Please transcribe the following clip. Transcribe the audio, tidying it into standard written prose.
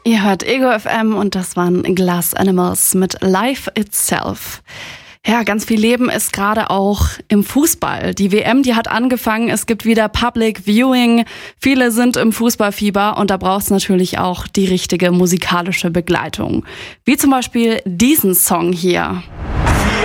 Ihr hört Ego FM und das waren Glass Animals mit Life Itself. Ja, ganz viel Leben ist gerade auch im Fußball. Die WM, die hat angefangen, es gibt wieder Public Viewing. Viele sind im Fußballfieber und da braucht es natürlich auch die richtige musikalische Begleitung. Wie zum Beispiel diesen Song hier.